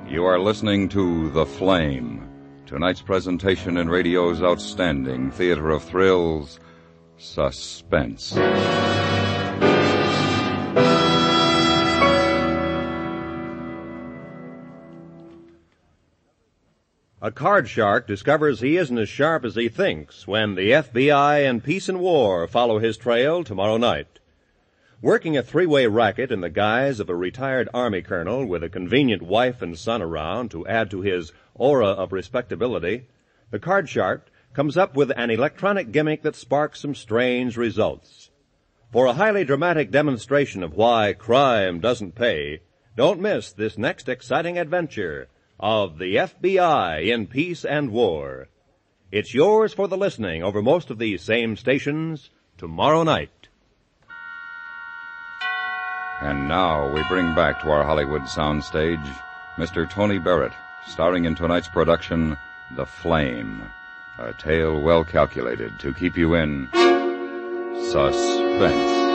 You are listening to The Flame, tonight's presentation in radio's outstanding theater of thrills, Suspense. A card shark discovers he isn't as sharp as he thinks when the FBI and Peace and War follow his trail tomorrow night. Working a three-way racket in the guise of a retired Army colonel with a convenient wife and son around to add to his aura of respectability, the card shark comes up with an electronic gimmick that sparks some strange results. For a highly dramatic demonstration of why crime doesn't pay, don't miss this next exciting adventure of the FBI in Peace and War. It's yours for the listening over most of these same stations tomorrow night. And now we bring back to our Hollywood soundstage Mr. Tony Barrett, starring in tonight's production, The Flame, a tale well calculated to keep you in suspense.